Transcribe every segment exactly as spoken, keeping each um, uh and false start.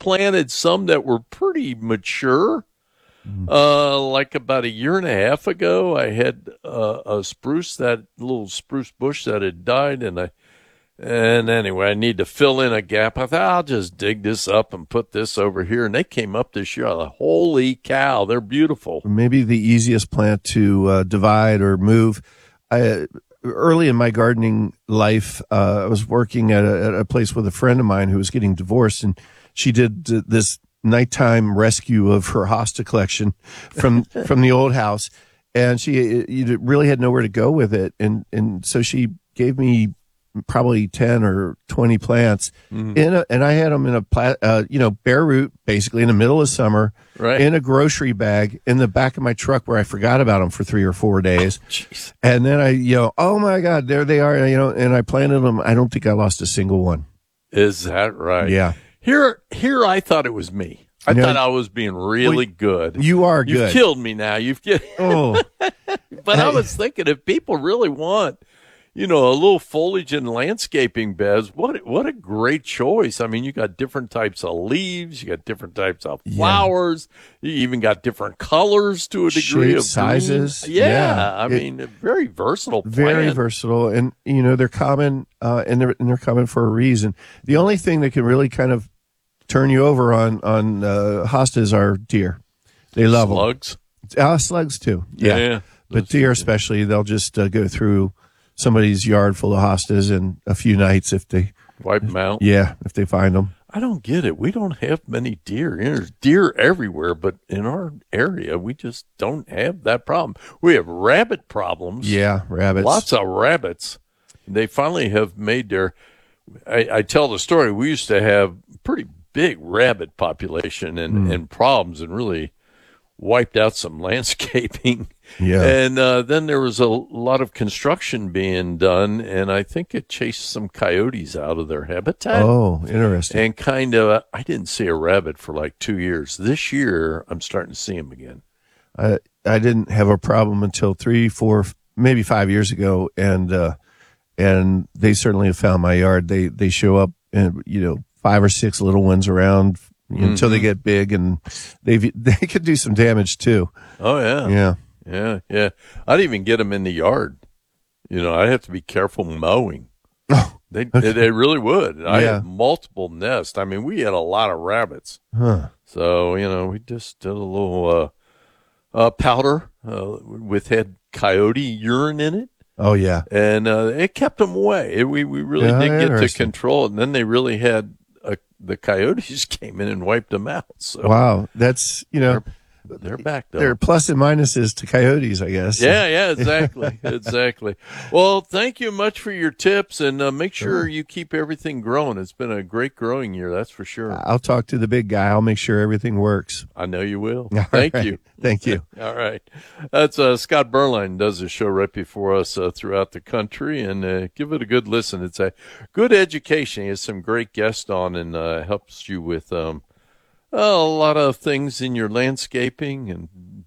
planted some that were pretty mature. Uh, like about a year and a half ago, I had uh, a spruce, that little spruce bush that had died, and I, and anyway, I need to fill in a gap. I thought I'll just dig this up and put this over here, and they came up this year. I thought, holy cow, they're beautiful. Maybe the easiest plant to uh, divide or move. I, early in my gardening life, uh, I was working at a, at a place with a friend of mine who was getting divorced, and she did uh, this nighttime rescue of her hosta collection from from the old house, and she you really had nowhere to go with it, and and so she gave me probably ten or twenty plants, mm-hmm. in a, and I had them in a pla- uh, you know bare root, basically in the middle of summer, right. in a grocery bag in the back of my truck where I forgot about them for three or four days, oh, and then I you know oh my God, there they are, you know, and I planted them. I don't think I lost a single one. Is that right? Yeah. Here, here, I thought it was me. I no, thought I was being really well, good. You are You've good. You've killed me now. You've killed. Oh. But I was thinking, if people really want, you know, a little foliage and landscaping beds, what what a great choice. I mean, you got different types of leaves, you got different types of flowers, yeah. you even got different colors to a degree Shape, of sizes. Yeah, yeah. I it, mean, very versatile plant. Very versatile, and you know they're common, uh, and they're and they're common for a reason. The only thing that can really kind of turn you over on on uh, hostas are deer. They love slugs. them. Uh, slugs too. Yeah, yeah but deer especially, they'll just uh, go through somebody's yard full of hostas in a few nights if they wipe them out. Yeah, if they find them. I don't get it. We don't have many deer. There's deer everywhere, but in our area, we just don't have that problem. We have rabbit problems. Yeah, rabbits. Lots of rabbits. They finally have made their. I, I tell the story. We used to have pretty big rabbit population and, mm. and problems, and really wiped out some landscaping. Yeah. And uh, then there was a lot of construction being done, and I think it chased some coyotes out of their habitat. Oh, interesting. And kind of, I didn't see a rabbit for like two years. This year, I'm starting to see them again. I I didn't have a problem until three, four, maybe five years ago, and uh, and they certainly have found my yard. They they show up, and you know, five or six little ones around you know, mm-hmm. until they get big, and they they could do some damage too. Oh yeah, yeah, yeah, yeah. I'd even get them in the yard. You know, I have to be careful mowing. Oh, they okay. they really would. I yeah. had multiple nests. I mean, we had a lot of rabbits. Huh. So you know, we just did a little uh, uh, powder uh, with had coyote urine in it. Oh yeah, and uh, it kept them away. It, we we really yeah, did get to control it. And then they really had uh, the coyotes came in and wiped them out. So wow, that's you know. They're, they're back though. There are plus and minuses to coyotes, I guess. Yeah, yeah, exactly, exactly. Well, thank you much for your tips, and uh, make sure, sure you keep everything growing. It's been a great growing year, that's for sure. I'll talk to the big guy. I'll make sure everything works. I know you will. All thank right. you. Thank you. All right. That's uh, Scott Berline does a show right before us uh, throughout the country, and uh, give it a good listen. It's a good education. He has some great guests on and uh, helps you with um, a lot of things in your landscaping and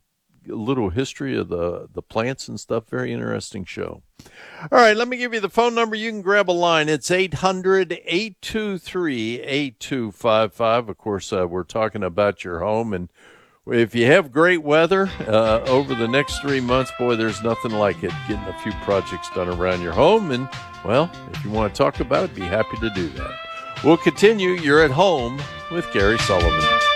a little history of the, the plants and stuff. Very interesting show. All right, let me give you the phone number. You can grab a line. It's eight hundred, eight two three, eight two five five. Of course, uh, we're talking about your home. And if you have great weather uh, over the next three months, boy, there's nothing like it. Getting a few projects done around your home. And, well, if you want to talk about it, be happy to do that. We'll continue. You're at home with Gary Sullivan.